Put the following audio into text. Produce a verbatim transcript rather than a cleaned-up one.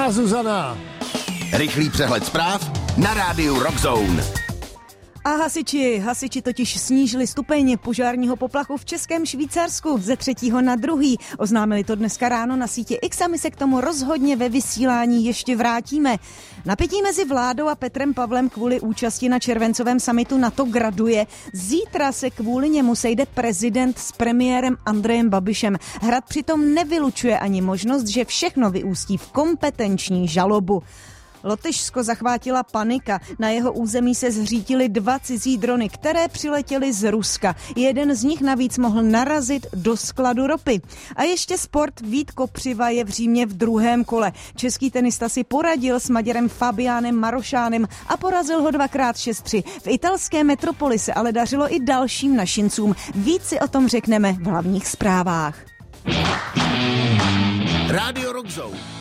Ahá, Zuzana. Rychlý přehled zpráv na rádiu Rockzone. A hasiči, hasiči totiž snížili stupeň požárního poplachu v Českém Švýcarsku ze třetího na druhý. Oznámili to dneska ráno na síti X a my se k tomu rozhodně ve vysílání ještě vrátíme. Napětí mezi vládou a Petrem Pavlem kvůli účasti na červencovém summitu NATO graduje. Zítra se kvůli němu sejde prezident s premiérem Andrejem Babišem. Hrad přitom nevylučuje ani možnost, že všechno vyústí v kompetenční žalobu. Lotyšsko zachvátila panika. Na jeho území se zřítily dva cizí drony, které přiletěly z Ruska. Jeden z nich navíc mohl narazit do skladu ropy. A ještě sport. Vít Kopřiva je v Římě v druhém kole. Český tenista si poradil s Maďarem Fabiánem Marošánem a porazil ho dvakrát šest tři. V italské metropoli se ale dařilo i dalším našincům. Víc si o tom řekneme v hlavních zprávách. Rádio Rockzone.